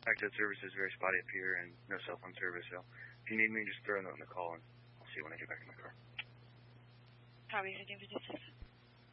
Active service is very spotty up here and no cell phone service, so if you need me, just throw a note in the call and I'll see you when I get back in my car. Copy, 1556.